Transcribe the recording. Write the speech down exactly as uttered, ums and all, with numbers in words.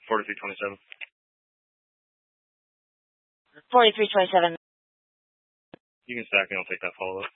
forty-three twenty-seven. forty-three twenty-seven. You can stack me. I'll take that follow-up.